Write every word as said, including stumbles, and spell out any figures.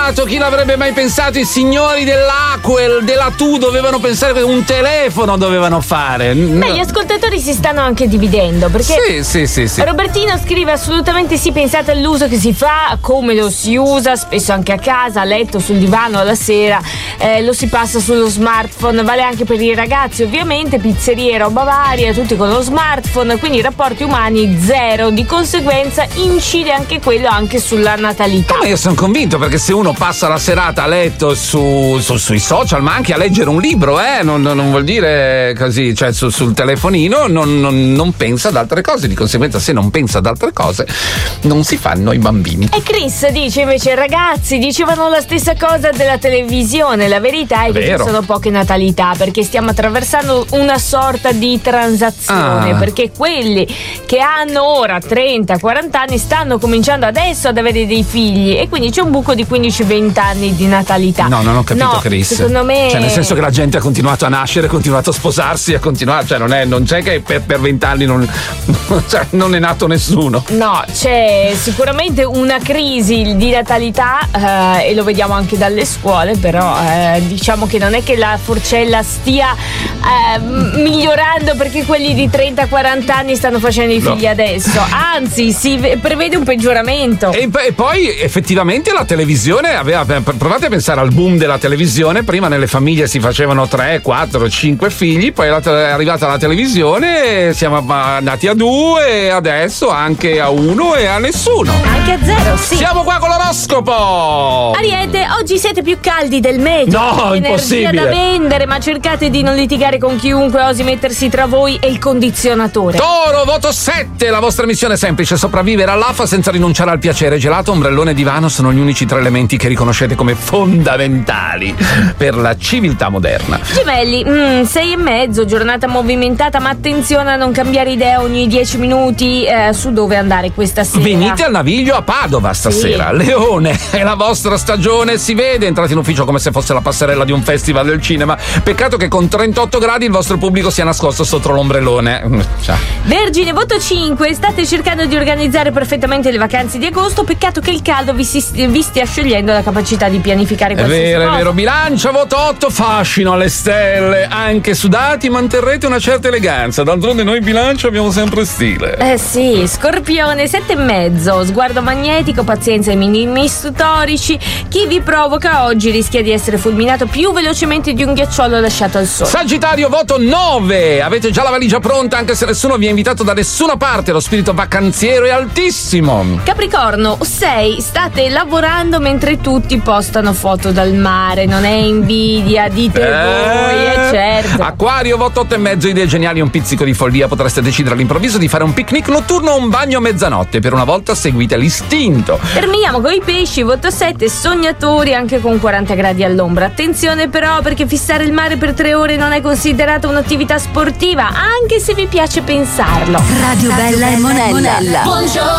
pensato? Chi l'avrebbe mai pensato? I signori dell'Aquel, della Tu dovevano pensare che un telefono dovevano fare. Beh, gli ascoltatori si stanno anche dividendo, perché sì, sì, sì, sì. Robertino scrive: assolutamente sì, pensate all'uso che si fa, come lo si usa, spesso anche a casa, a letto, sul divano, alla sera, eh, lo si passa sullo smartphone, vale anche per i ragazzi ovviamente, pizzerie, roba varia, tutti con lo smartphone, quindi rapporti umani zero, di conseguenza incide anche quello anche sulla natalità. Ma io sono convinto, perché se uno passa la serata a letto su, su, sui social, ma anche a leggere un libro, eh, non, non vuol dire così, cioè su, sul telefonino non, non, non pensa ad altre cose, di conseguenza se non pensa ad altre cose non si fanno i bambini. E Chris dice invece: ragazzi, dicevano la stessa cosa della televisione, la verità è che Vero. ci sono poche natalità, perché stiamo attraversando una sorta di transazione, Ah. perché quelli che hanno ora trenta quaranta anni stanno cominciando adesso ad avere dei figli, e quindi c'è un buco di quindici venti anni di natalità. No, non ho capito, no, Chris. Secondo me, cioè, nel senso che la gente ha continuato a nascere, ha continuato a sposarsi, ha continuato, cioè non è, non c'è che per, per vent'anni non, cioè, non è nato nessuno. no, c'è sicuramente una crisi di natalità, eh, e lo vediamo anche dalle scuole, però eh, diciamo che non è che la forcella stia eh, migliorando perché quelli di trenta quaranta anni stanno facendo i figli No. adesso, anzi si ve- prevede un peggioramento. E, e poi effettivamente la televisione aveva, provate a pensare al boom della televisione, prima nelle famiglie si facevano tre, quattro, cinque figli, poi è arrivata la televisione, siamo andati a due e adesso anche a uno e a nessuno. Anche a zero, sì. Siamo qua con l'oroscopo. Ariete, oggi siete più caldi del medio. No, energia impossibile. da vendere, ma cercate di non litigare con chiunque osi mettersi tra voi e il condizionatore. Toro, voto sette. La vostra missione è semplice: sopravvivere all'A F A senza rinunciare al piacere. Gelato, ombrellone e divano sono gli unici tre elementi che riconoscete come fondamentali per la civiltà moderna. Gemelli, mm, sei e mezzo, giornata movimentata, ma attenzione a non cambiare idea ogni dieci minuti eh, su dove andare questa sera. Venite al Naviglio a Padova stasera. Sì. Leone, è la vostra stagione, si vede, entrate in ufficio come se fosse la passerella di un festival del cinema. Peccato che con trentotto gradi il vostro pubblico sia nascosto sotto l'ombrellone. Ciao. Vergine, voto cinque, state cercando di organizzare perfettamente le vacanze di agosto, peccato che il caldo vi, si, vi stia sciogliendo la capacità di pianificare È qualsiasi vero, è cosa. vero. Bilancia, voto otto, fascino alle stelle. Anche sudati manterrete una certa eleganza. D'altronde noi bilancia abbiamo sempre stile. Eh sì, Scorpione, sette e mezzo, sguardo magnetico, pazienza ai minimi storici. Chi vi provoca oggi rischia di essere fulminato più velocemente di un ghiacciolo lasciato al sole. Sagittario, voto nove. Avete già la valigia pronta anche se nessuno vi ha invitato da nessuna parte. Lo spirito vacanziero è altissimo. Capricorno, sei, state lavorando mentre tutti postano foto dal mare, non è invidia, dite Eh. voi, eh certo. Acquario, voto otto e mezzo. Idee geniali, un pizzico di follia. Potreste decidere all'improvviso di fare un picnic notturno o un bagno a mezzanotte. Per una volta seguite l'istinto. Terminiamo con i pesci, voto sette, sognatori anche con quaranta gradi all'ombra. Attenzione però, perché fissare il mare per tre ore non è considerata un'attività sportiva, anche se vi piace pensarlo. Radio Bella e Monella. Buongiorno.